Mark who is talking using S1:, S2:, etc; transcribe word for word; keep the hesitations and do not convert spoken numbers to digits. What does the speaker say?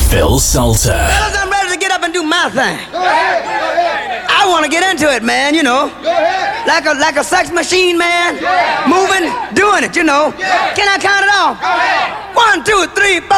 S1: Phil Salter.
S2: Fellas, I'm ready to get up and do my thing.
S3: Go ahead, go ahead.
S2: I want to get into it, man, you know.
S3: Go ahead.
S2: Like a like a sex machine, man. Moving, doing it, you know. Can I count it off?
S3: Go ahead.
S2: One, two, three, four.